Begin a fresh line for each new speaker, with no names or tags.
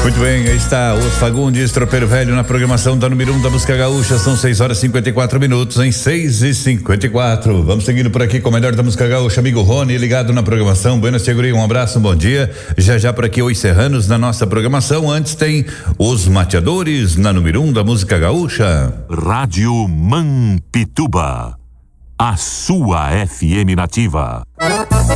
Muito bem, aí está Os Fagundes, Tropeiro Velho na programação da número 1 da música gaúcha. São 6h54 em 6h54. Vamos seguindo por aqui com o melhor da música gaúcha, amigo Rony, ligado na programação. Buenas, Teguri, um abraço, bom dia. Já por aqui os Serranos na nossa programação. Antes tem Os Mateadores na número 1 da música gaúcha.
Rádio Mampituba, a sua FM nativa.